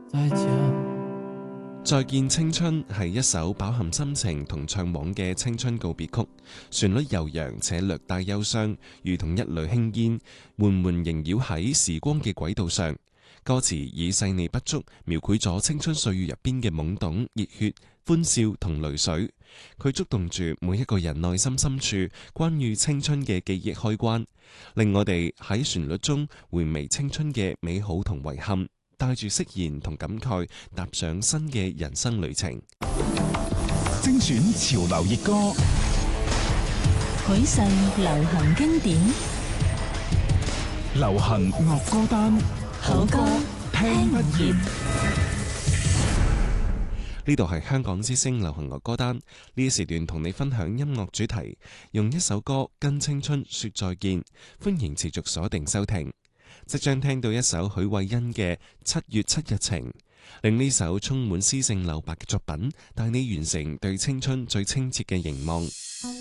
再見。 再見青春係一首飽含深情同悵惘嘅青春告別曲，旋律悠揚且略帶憂傷，如同一縷輕煙，緩緩縈繞喺時光嘅軌道上。歌詞以細膩不足描繪咗青春歲月入邊嘅懵懂、熱血、歡笑同淚水，佢觸動住每一個人內心深處關於青春嘅記憶開關，令我哋喺旋律中回味青春嘅美好同遺憾，帶住釋然同感慨，踏上新嘅人生旅程。 精選潮流熱歌， 許世流行經典， 流行樂歌單， 好歌聽不厭。 呢度係香港之聲流行樂歌單，呢一時段同你分享音樂主題，用一首歌跟青春說再見。歡迎持續鎖定收聽。即將聽到一首許慧欣嘅《7月7日情》，令呢首充滿詩性留白嘅作品帶你完成對青春最清澈嘅凝望。